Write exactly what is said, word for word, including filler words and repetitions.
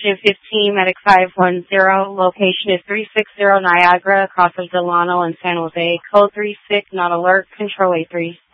Jim fifteen, Medic five one zero. Location is three six zero Niagara, across of Delano and San Jose. Code three six, not alert. Control A three.